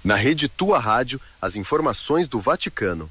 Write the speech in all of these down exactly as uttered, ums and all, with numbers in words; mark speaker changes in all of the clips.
Speaker 1: Na Rede Tua Rádio, as informações do Vaticano.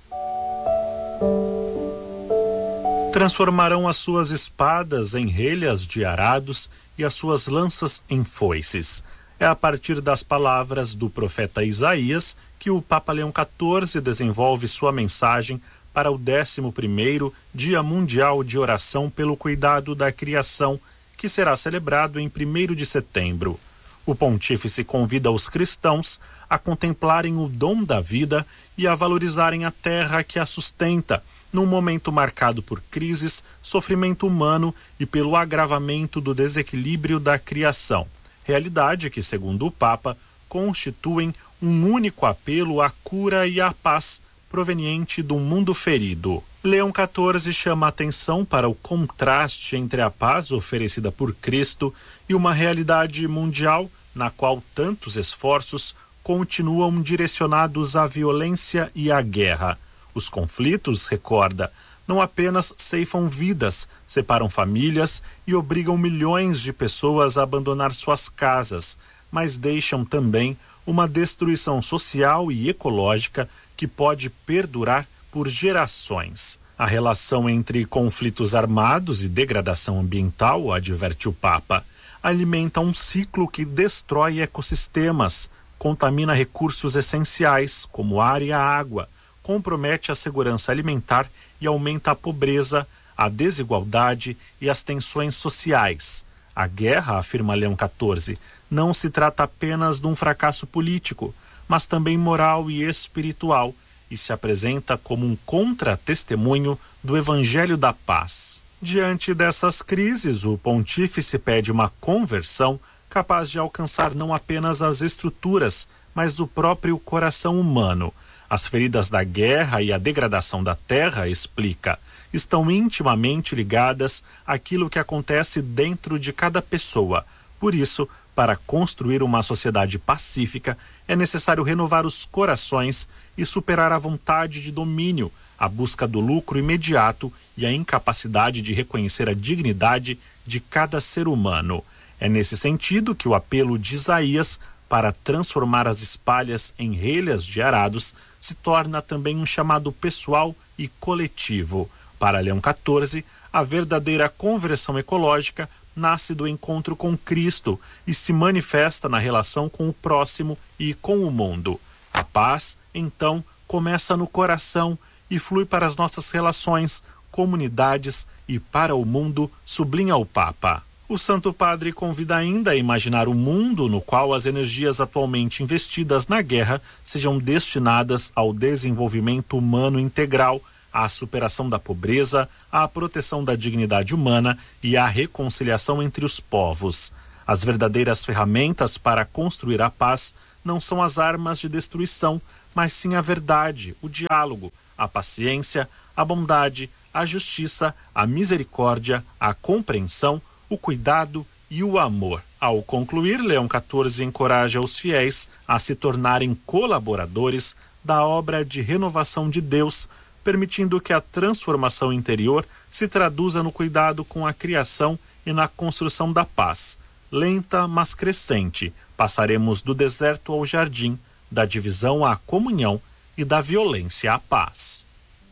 Speaker 2: Transformarão as suas espadas em relhas de arados e as suas lanças em foices. É a partir das palavras do profeta Isaías que o Papa Leão quatorze desenvolve sua mensagem para o décimo primeiro Dia Mundial de Oração pelo Cuidado da Criação, que será celebrado em primeiro de setembro. O pontífice convida os cristãos a contemplarem o dom da vida e a valorizarem a terra que a sustenta, num momento marcado por crises, sofrimento humano e pelo agravamento do desequilíbrio da criação, realidade que, segundo o Papa, constituem um único apelo à cura e à paz proveniente do mundo ferido. Leão quatorze chama a atenção para o contraste entre a paz oferecida por Cristo e uma realidade mundial na qual tantos esforços continuam direcionados à violência e à guerra. Os conflitos, recorda, não apenas ceifam vidas, separam famílias e obrigam milhões de pessoas a abandonar suas casas, mas deixam também uma destruição social e ecológica que pode perdurar por gerações. A relação entre conflitos armados e degradação ambiental, adverte o Papa, alimenta um ciclo que destrói ecossistemas, contamina recursos essenciais, como ar e a água, compromete a segurança alimentar e aumenta a pobreza, a desigualdade e as tensões sociais. A guerra, afirma Leão quatorze, não se trata apenas de um fracasso político, mas também moral e espiritual, e se apresenta como um contra-testemunho do Evangelho da Paz. Diante dessas crises, o pontífice pede uma conversão capaz de alcançar não apenas as estruturas, mas o próprio coração humano. As feridas da guerra e a degradação da terra, explica, estão intimamente ligadas àquilo que acontece dentro de cada pessoa. Por isso, para construir uma sociedade pacífica, é necessário renovar os corações e superar a vontade de domínio, a busca do lucro imediato e a incapacidade de reconhecer a dignidade de cada ser humano. É nesse sentido que o apelo de Isaías para transformar as espalhas em relhas de arados se torna também um chamado pessoal e coletivo. Para Leão quatorze, a verdadeira conversão ecológica nasce do encontro com Cristo e se manifesta na relação com o próximo e com o mundo. A paz, então, começa no coração e flui para as nossas relações, comunidades e para o mundo, sublinha o Papa. O Santo Padre convida ainda a imaginar um mundo no qual as energias atualmente investidas na guerra sejam destinadas ao desenvolvimento humano integral, à superação da pobreza, à proteção da dignidade humana e à reconciliação entre os povos. As verdadeiras ferramentas para construir a paz não são as armas de destruição, mas sim a verdade, o diálogo, a paciência, a bondade, a justiça, a misericórdia, a compreensão, o cuidado e o amor. Ao concluir, Leão quatorze encoraja os fiéis a se tornarem colaboradores da obra de renovação de Deus, permitindo que a transformação interior se traduza no cuidado com a criação e na construção da paz. Lenta, mas crescente, passaremos do deserto ao jardim, da divisão à comunhão e da violência à paz.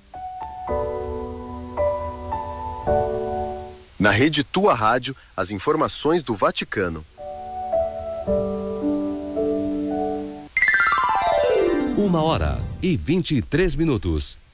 Speaker 1: Na Rede Tua Rádio, as informações do Vaticano.
Speaker 3: Uma hora e vinte e três minutos.